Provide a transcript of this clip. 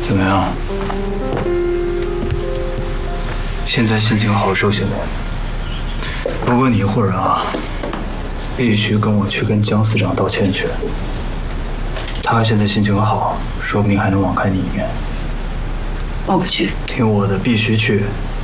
怎么样？现在心情好受些没？不过你一会儿啊，必须跟我去跟江司长道歉去。他现在心情好，说不定还能网开你一面。 我不去。 听我的，必须去。